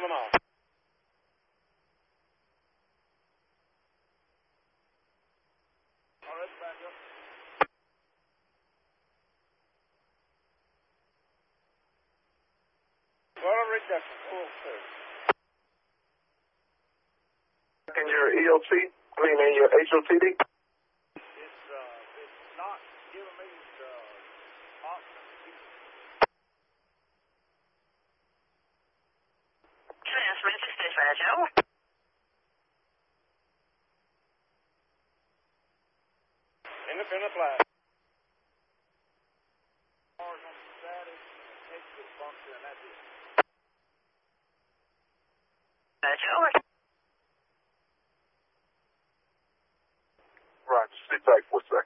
on the mile. All right, back up. Well, reduction, full clear. In your EOT, in your HOTD? It's not giving me the option. Transmit to dispatch, over. Independent flag. Cars on status, exit function, and that's it. Dispatch, over. Right, sit back for a second.